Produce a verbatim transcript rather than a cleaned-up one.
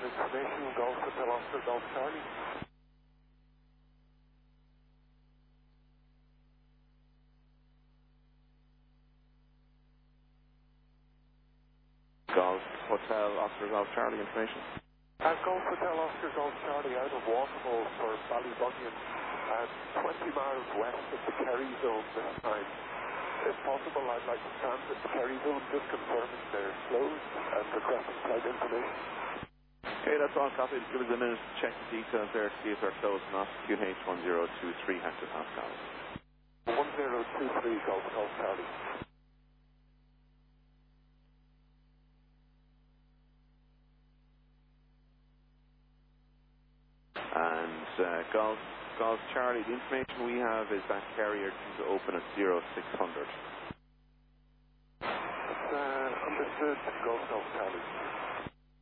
information, Golf Hotel Oscar, Golf Charlie. Golf Hotel Oscar Golf Charlie information. Uh, Golf Hotel Oscar Golf Charlie out of Waterfall for Ballybunion, uh, twenty miles west of the Kerry zone this time. If possible, I'd like to transit the Kerry zone, just confirming they're closed and requesting flight information. Okay, that's all copy. Give us a minute to check the details there to see if they're closed or not. Q H one zero two three Hector Pascal. one zero two three Golf Golf Charlie. And uh, Golf, Golf Charlie, the information we have is that carrier to open at zero six hundred. Uh, understood, Golf Golf Charlie.